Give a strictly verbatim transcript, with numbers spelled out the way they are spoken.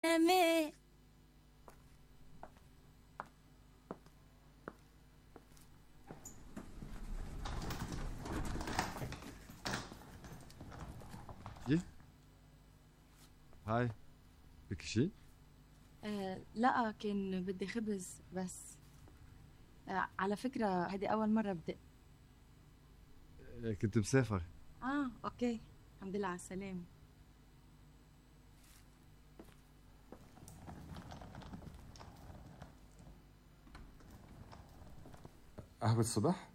أمي. ايه؟ هاي، بدك شي؟ آه لا، كان بدي خبز بس. آه على فكرة هذه أول مرة بدي. آه، كنت مسافر. آه أوكي. الحمد لله على السلامة. قهوة الصبح؟